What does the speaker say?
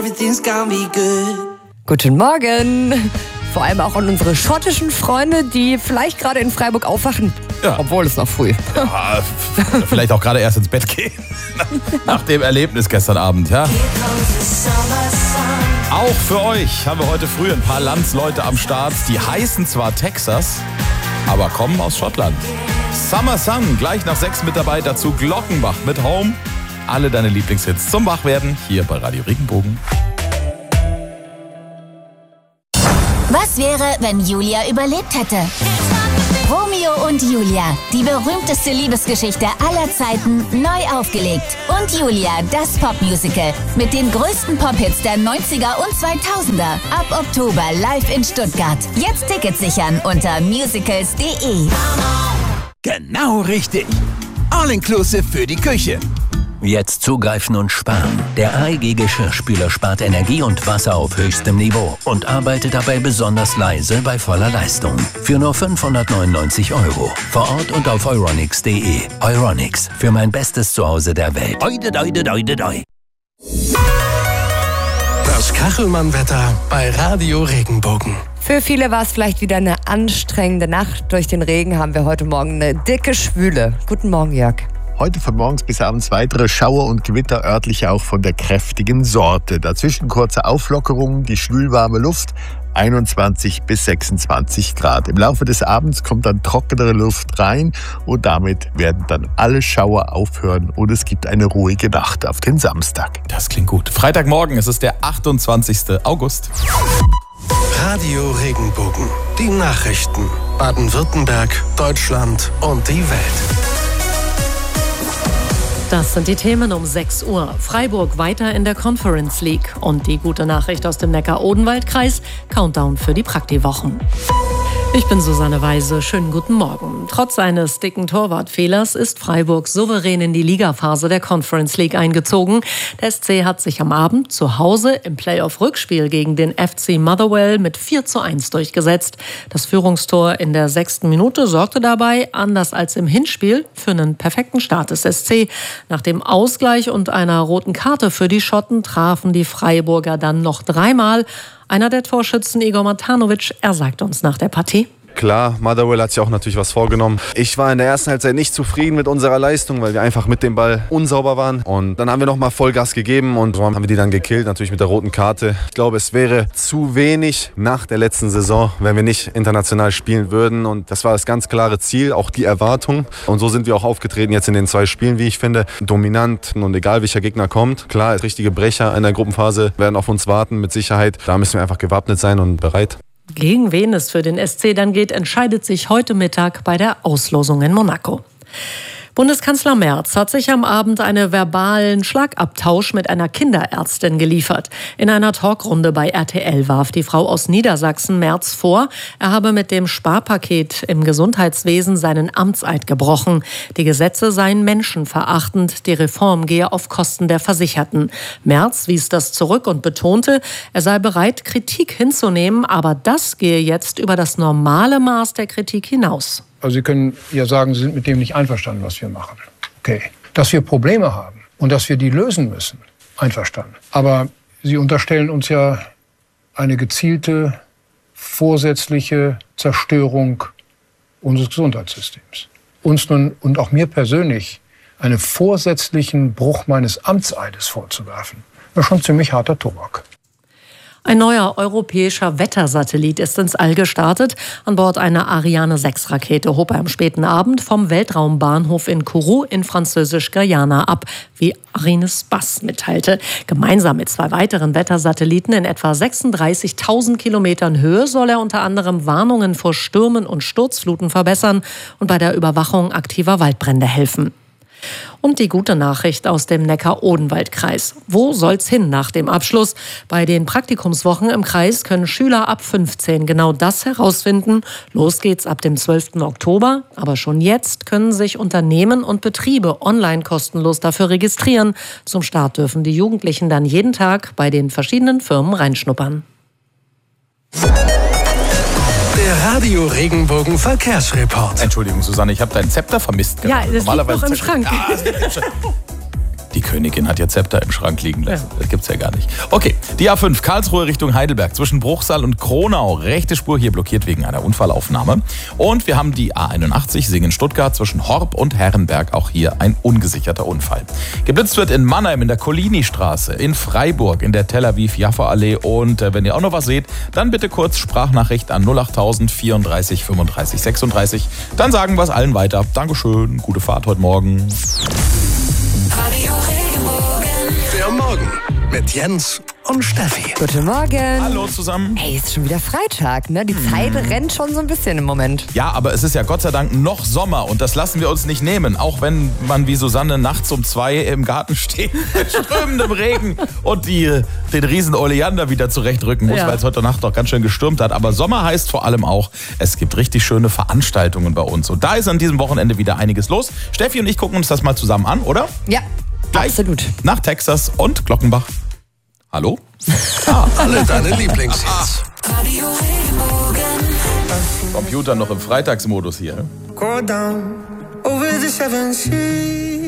Guten Morgen. Vor allem auch an unsere schottischen Freunde, die vielleicht gerade in Freiburg aufwachen. Ja. Obwohl es noch früh. Ja, vielleicht auch gerade erst ins Bett gehen. Nach dem Erlebnis gestern Abend, ja. Auch für euch haben wir heute früh ein paar Landsleute am Start. Die heißen zwar Texas, aber kommen aus Schottland. Summer Sun, gleich nach 6 mit dabei. Dazu Glockenbach mit Home. Alle deine Lieblingshits zum Wachwerden hier bei Radio Regenbogen. Was wäre, wenn Julia überlebt hätte? Romeo und Julia, die berühmteste Liebesgeschichte aller Zeiten, neu aufgelegt. Und Julia, das Popmusical mit den größten Pop-Hits der 90er und 2000er. Ab Oktober live in Stuttgart. Jetzt Tickets sichern unter musicals.de. Genau richtig. All-inclusive für die Küche. Jetzt zugreifen und sparen. Der AEG Geschirrspüler spart Energie und Wasser auf höchstem Niveau und arbeitet dabei besonders leise bei voller Leistung. Für nur 599 €. Vor Ort und auf euronics.de. Euronics, für mein bestes Zuhause der Welt. Das Kachelmann-Wetter bei Radio Regenbogen. Für viele war es vielleicht wieder eine anstrengende Nacht. Durch den Regen haben wir heute Morgen eine dicke Schwüle. Guten Morgen, Jörg. Heute von morgens bis abends weitere Schauer und Gewitter, örtlich auch von der kräftigen Sorte. Dazwischen kurze Auflockerungen, die schwülwarme Luft, 21 bis 26 Grad. Im Laufe des Abends kommt dann trockenere Luft rein und damit werden dann alle Schauer aufhören und es gibt eine ruhige Nacht auf den Samstag. Das klingt gut. Freitagmorgen, es ist der 28. August. Radio Regenbogen. Die Nachrichten. Baden-Württemberg, Deutschland und die Welt. Das sind die Themen um 6 Uhr. Freiburg weiter in der Conference League. Und die gute Nachricht aus dem Neckar-Odenwald-Kreis: Countdown für die Praktiwochen. Ich bin Susanne Weise. Schönen guten Morgen. Trotz eines dicken Torwartfehlers ist Freiburg souverän in die Ligaphase der Conference League eingezogen. Der SC hat sich am Abend zu Hause im Playoff-Rückspiel gegen den FC Motherwell mit 4:1 durchgesetzt. Das Führungstor in der 6. Minute sorgte dabei, anders als im Hinspiel, für einen perfekten Start des SC. Nach dem Ausgleich und einer roten Karte für die Schotten trafen die Freiburger dann noch 3-mal. Einer der Torschützen, Igor Matanovic, er sagt uns nach der Partie: Klar, Motherwell hat sich auch natürlich was vorgenommen. Ich war in der ersten Halbzeit nicht zufrieden mit unserer Leistung, weil wir einfach mit dem Ball unsauber waren. Und dann haben wir nochmal Vollgas gegeben und so haben wir die dann gekillt, natürlich mit der roten Karte. Ich glaube, es wäre zu wenig nach der letzten Saison, wenn wir nicht international spielen würden. Und das war das ganz klare Ziel, auch die Erwartung. Und so sind wir auch aufgetreten jetzt in den 2 Spielen, wie ich finde. Dominant und egal welcher Gegner kommt. Klar, richtige Brecher in der Gruppenphase werden auf uns warten, mit Sicherheit. Da müssen wir einfach gewappnet sein und bereit. Gegen wen es für den SC dann geht, entscheidet sich heute Mittag bei der Auslosung in Monaco. Bundeskanzler Merz hat sich am Abend einen verbalen Schlagabtausch mit einer Kinderärztin geliefert. In einer Talkrunde bei RTL warf die Frau aus Niedersachsen Merz vor, er habe mit dem Sparpaket im Gesundheitswesen seinen Amtseid gebrochen. Die Gesetze seien menschenverachtend, die Reform gehe auf Kosten der Versicherten. Merz wies das zurück und betonte, er sei bereit, Kritik hinzunehmen, aber das gehe jetzt über das normale Maß der Kritik hinaus. Also Sie können ja sagen, Sie sind mit dem nicht einverstanden, was wir machen. Okay. Dass wir Probleme haben und dass wir die lösen müssen, einverstanden. Aber Sie unterstellen uns ja eine gezielte, vorsätzliche Zerstörung unseres Gesundheitssystems. Uns nun und auch mir persönlich einen vorsätzlichen Bruch meines Amtseides vorzuwerfen, das ist schon ziemlich harter Tobak. Ein neuer europäischer Wettersatellit ist ins All gestartet. An Bord einer Ariane-6-Rakete hob er am späten Abend vom Weltraumbahnhof in Kourou in Französisch-Guyana ab, wie Arinespace mitteilte. Gemeinsam mit 2 weiteren Wettersatelliten in etwa 36.000 Kilometern Höhe soll er unter anderem Warnungen vor Stürmen und Sturzfluten verbessern und bei der Überwachung aktiver Waldbrände helfen. Und die gute Nachricht aus dem Neckar-Odenwald-Kreis. Wo soll's hin nach dem Abschluss? Bei den Praktikumswochen im Kreis können Schüler ab 15 genau das herausfinden. Los geht's ab dem 12. Oktober. Aber schon jetzt können sich Unternehmen und Betriebe online kostenlos dafür registrieren. Zum Start dürfen die Jugendlichen dann jeden Tag bei den verschiedenen Firmen reinschnuppern. Der Radio Regenbogen Verkehrsreport. Entschuldigung, Susanne, ich habe dein Zepter vermisst. Ja, das liegt noch im Schrank. Die Königin hat ihr Zepter im Schrank liegen lassen. Das gibt's ja gar nicht. Okay, die A5 Karlsruhe Richtung Heidelberg zwischen Bruchsal und Kronau. Rechte Spur hier blockiert wegen einer Unfallaufnahme. Und wir haben die A81 Singen-Stuttgart zwischen Horb und Herrenberg. Auch hier ein ungesicherter Unfall. Geblitzt wird in Mannheim in der Collini-Straße, in Freiburg in der Tel Aviv-Jaffa-Allee. Und wenn ihr auch noch was seht, dann bitte kurz Sprachnachricht an 08000 34 35 36. Dann sagen wir es allen weiter. Dankeschön, gute Fahrt heute Morgen. Der Morgen mit Jens und Steffi. Guten Morgen. Hallo zusammen. Hey, ist schon wieder Freitag, ne? Die Zeit rennt schon so ein bisschen im Moment. Ja, aber es ist ja Gott sei Dank noch Sommer und das lassen wir uns nicht nehmen. Auch wenn man wie Susanne nachts um 2 im Garten steht mit strömendem Regen und den riesen Oleander wieder zurechtrücken muss, weil es heute Nacht doch ganz schön gestürmt hat. Aber Sommer heißt vor allem auch, es gibt richtig schöne Veranstaltungen bei uns. Und da ist an diesem Wochenende wieder einiges los. Steffi und ich gucken uns das mal zusammen an, oder? Ja, gleich absolut. Nach Texas und Glockenbach. Hallo? Alle deine Lieblingshits. Computer noch im Freitagsmodus hier. Go down over the 7 seas.